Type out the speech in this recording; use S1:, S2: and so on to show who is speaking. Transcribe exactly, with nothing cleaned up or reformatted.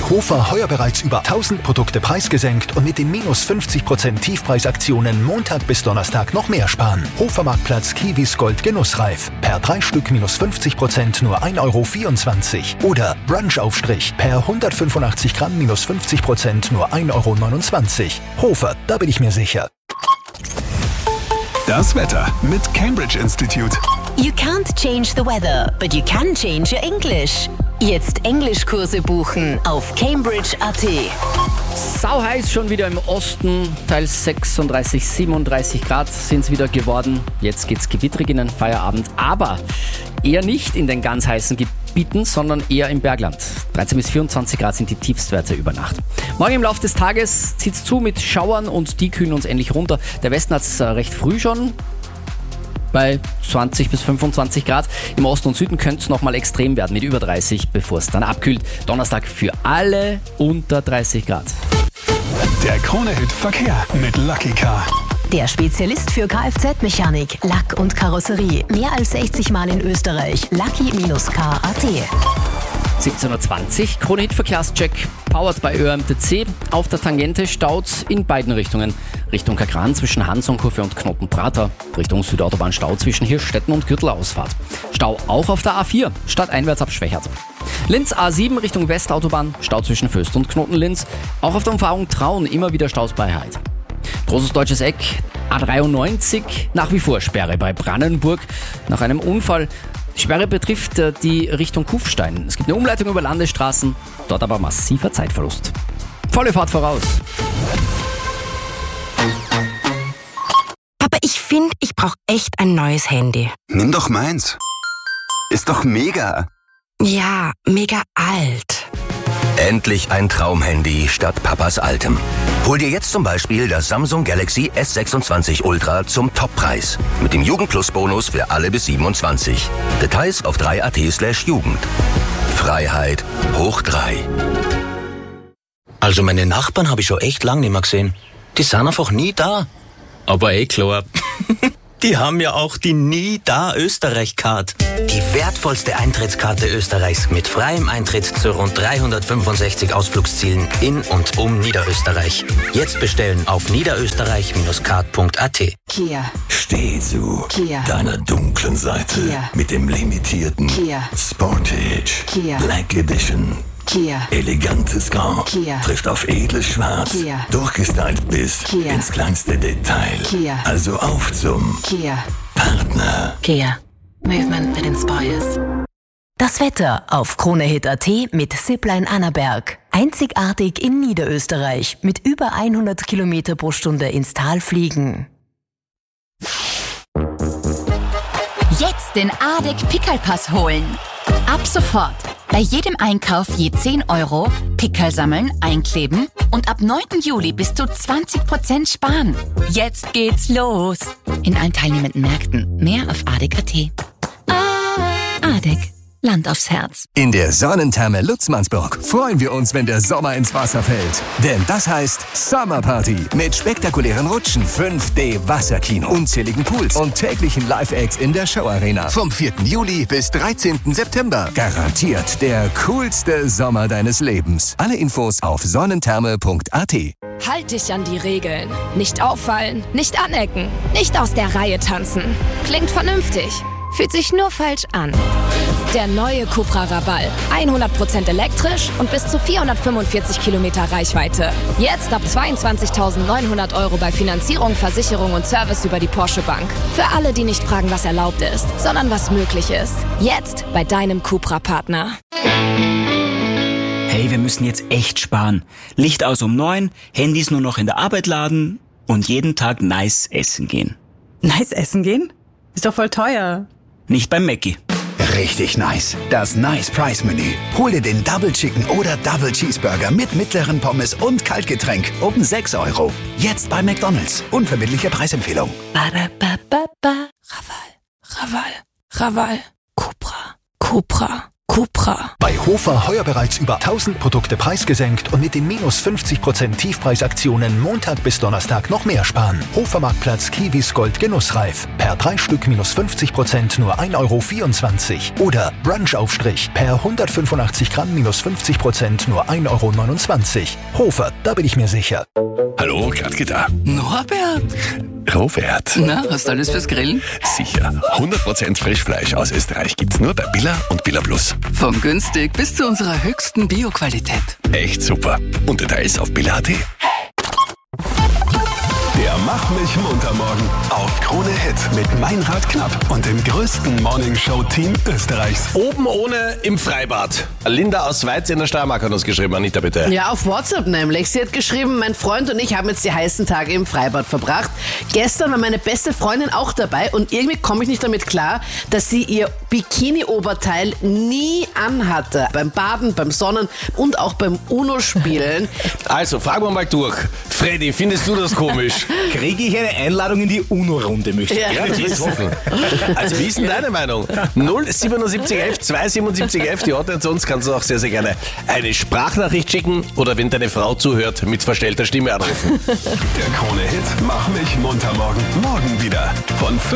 S1: Hofer heuer bereits über tausend Produkte preisgesenkt und mit den minus fünfzig Prozent Tiefpreisaktionen Montag bis Donnerstag noch mehr sparen. Hofer-Marktplatz Kiwis Gold Genussreif. Per drei Stück minus fünfzig Prozent nur ein Euro vierundzwanzig. Oder Brunch-Aufstrich. Per hundertfünfundachtzig Gramm minus fünfzig Prozent nur ein Euro neunundzwanzig. Hofer, da bin ich mir sicher.
S2: Das Wetter mit Cambridge Institute.
S3: You can't change the weather, but you can change your English. Jetzt Englischkurse buchen auf Cambridge Punkt a t.
S4: Sau heiß schon wieder im Osten, teils sechsunddreißig, siebenunddreißig Grad sind es wieder geworden. Jetzt geht's gewittrig in den Feierabend, aber eher nicht in den ganz heißen Gebieten, sondern eher im Bergland. dreizehn bis vierundzwanzig Grad sind die Tiefstwerte über Nacht. Morgen im Laufe des Tages zieht's zu mit Schauern und die kühlen uns endlich runter. Der Westen hat's recht früh schon bei zwanzig bis fünfundzwanzig Grad. Im Osten und Süden könnte es nochmal extrem werden mit über dreißig, bevor es dann abkühlt. Donnerstag für alle unter dreißig Grad.
S2: Der Krone-Hit Verkehr mit Lucky Car.
S3: Der Spezialist für Kfz-Mechanik, Lack und Karosserie. Mehr als sechzig Mal in Österreich. Lucky Car Punkt a t.
S4: siebzehn Uhr zwanzig, Krone-Hit Verkehrscheck, powered by Ö M T C. Auf der Tangente staut's in beiden Richtungen. Richtung Kakran zwischen Hansonkurve und Knotenprater. Richtung Südautobahn Stau zwischen Hirschstetten und Gürtelausfahrt. Stau auch auf der A vier, stadteinwärts ab Schwächert. Linz A sieben Richtung Westautobahn, Stau zwischen Föst und Knotenlinz. Auch auf der Umfahrung Traun immer wieder Staus bei Heid. Großes deutsches Eck, A dreiundneunzig, nach wie vor Sperre bei Brannenburg. Nach einem Unfall. Die Sperre betrifft äh, die Richtung Kufstein. Es gibt eine Umleitung über Landesstraßen, dort aber massiver Zeitverlust. Volle Fahrt voraus.
S5: Aber ich finde, ich brauche echt ein neues Handy.
S6: Nimm doch meins. Ist doch mega.
S5: Ja, mega alt.
S7: Endlich ein Traumhandy statt Papas altem. Hol dir jetzt zum Beispiel das Samsung Galaxy S sechsundzwanzig Ultra zum Toppreis. Mit dem Jugendplus-Bonus für alle bis siebenundzwanzig. Details auf drei Punkt a t slash Jugend. Freiheit hoch drei.
S8: Also meine Nachbarn habe ich schon echt lang nicht mehr gesehen. Die sind einfach nie da. Aber eh klar. Die haben ja auch die Nie da Österreich-Card. Die wertvollste Eintrittskarte Österreichs mit freiem Eintritt zu rund dreihundertfünfundsechzig Ausflugszielen in und um Niederösterreich. Jetzt bestellen auf niederösterreich Card Punkt a t.
S3: Kia.
S9: Steh zu
S3: Kia.
S9: deiner dunklen Seite
S3: Kia.
S9: mit dem limitierten
S3: Kia.
S9: Sportage
S3: Kia.
S9: Black Edition.
S3: Kia.
S9: Elegantes Grau
S3: Kia.
S9: trifft auf edles Schwarz,
S3: Kia.
S9: durchgestylt bis
S3: Kia.
S9: ins kleinste Detail.
S3: Kia.
S9: Also auf zum
S3: Kia.
S9: Partner.
S5: Kia. Movement that inspires.
S3: Das Wetter auf Krone-Hit Punkt a t mit Zipline Annaberg. Einzigartig in Niederösterreich mit über hundert Kilometer pro Stunde ins Tal fliegen.
S10: Jetzt den A D E C Pickelpass holen. Ab sofort. Bei jedem Einkauf je zehn Euro, Pickel sammeln, einkleben und ab neunten Juli bis zu zwanzig Prozent sparen. Jetzt geht's los. In allen teilnehmenden Märkten. Mehr auf A D E C Punkt a t. A D E C. Land aufs Herz.
S11: In der Sonnentherme Lutzmannsburg freuen wir uns, wenn der Sommer ins Wasser fällt. Denn das heißt Summer Party mit spektakulären Rutschen, fünf D Wasserkino, unzähligen Pools und täglichen Live-Acts in der Showarena. Vom vierten Juli bis dreizehnten September. Garantiert der coolste Sommer deines Lebens. Alle Infos auf sonnentherme Punkt a t.
S12: Halt dich an die Regeln. Nicht auffallen, nicht anecken, nicht aus der Reihe tanzen. Klingt vernünftig. Fühlt sich nur falsch an. Der neue Cupra Raval. hundert Prozent elektrisch und bis zu vierhundertfünfundvierzig Kilometer Reichweite. Jetzt ab zweiundzwanzigtausendneunhundert Euro bei Finanzierung, Versicherung und Service über die Porsche Bank. Für alle, die nicht fragen, was erlaubt ist, sondern was möglich ist. Jetzt bei deinem Cupra-Partner.
S13: Hey, wir müssen jetzt echt sparen. Licht aus um neun, Handys nur noch in der Arbeit laden und jeden Tag nice essen gehen.
S14: Nice essen gehen? Ist doch voll teuer.
S13: Nicht beim Mackie.
S15: Richtig nice. Das Nice Price Menü. Hol dir den Double Chicken oder Double Cheeseburger mit mittleren Pommes und Kaltgetränk um sechs Euro. Jetzt bei McDonald's. Unverbindliche Preisempfehlung.
S12: Ba-da-ba-ba-ba. Raval, Raval, Raval. Cupra, Cupra, Cupra. Cupra.
S1: Bei Hofer heuer bereits über tausend Produkte preisgesenkt und mit den minus fünfzig Prozent Tiefpreisaktionen Montag bis Donnerstag noch mehr sparen. Hofermarktplatz Kiwis Gold Genussreif. Per drei Stück minus fünfzig Prozent nur ein Euro vierundzwanzig. Oder Brunchaufstrich per hundertfünfundachtzig Gramm minus fünfzig Prozent nur ein Euro neunundzwanzig. Hofer, da bin ich mir sicher.
S9: Hallo, Gradke da.
S16: Norbert.
S9: Robert.
S16: Na, hast du alles fürs Grillen?
S9: Sicher. hundert Prozent Frischfleisch aus Österreich gibt's nur bei Billa und Billa Plus.
S16: Vom günstig bis zu unserer höchsten Bio-Qualität.
S9: Echt super. Und Details auf billa punkt at. Der Mach mich munter morgen auf Krone Hit mit Meinrad Knapp und dem größten Morningshow-Team Österreichs.
S17: Oben ohne im Freibad. Linda aus Weiz in der Steiermark hat uns geschrieben. Anita, bitte.
S18: Ja, auf WhatsApp nämlich. Sie hat geschrieben, mein Freund und ich haben jetzt die heißen Tage im Freibad verbracht. Gestern war meine beste Freundin auch dabei und irgendwie komme ich nicht damit klar, dass sie ihr Bikini-Oberteil nie anhatte. Beim Baden, beim Sonnen und auch beim Uno-Spielen.
S17: Also, fragen wir mal durch. Freddy, findest du das komisch?
S19: Kriege ich eine Einladung in die Uno-Runde, möchte ich.
S17: Ja, ja, das ist hoffen. Also, wie ist denn deine Meinung? null siebenundsiebzig elf zweihundertsiebenundsiebzig elf, die Hotline zu uns, kannst du auch sehr, sehr gerne eine Sprachnachricht schicken oder wenn deine Frau zuhört, mit verstellter Stimme anrufen.
S2: Der Krone-Hit Mach mich munter morgen. Morgen wieder von fünf